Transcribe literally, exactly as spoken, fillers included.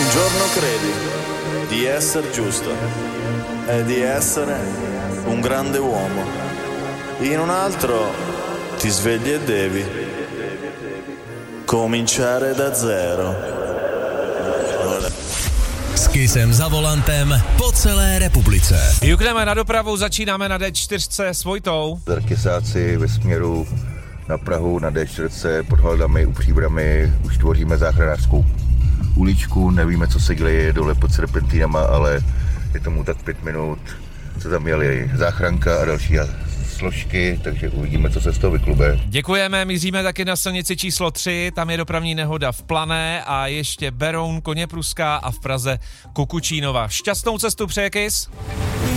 Un giorno credi di essere giusto e di essere un grande uomo. In un altro ti svegli e devi cominciare da zero. S Kissem za volantem po celé republice. Jukneme na dopravu, začínáme na dé čtyři s Vojtou. Zarkesáci ve směru na Prahu na dé čtyři pod Haldami u Příbramy už tvoříme záchranářskou uličku, nevíme, co se děje dole pod serpentínama, ale je tomu tak pět minut, co tam jeli záchranka a další složky, takže uvidíme, co se z toho vyklube. Děkujeme, míříme taky na silnici číslo tři, tam je dopravní nehoda v Plané a ještě Beroun, Koněpruská a v Praze Kukučínova. Šťastnou cestu přeje Kiss.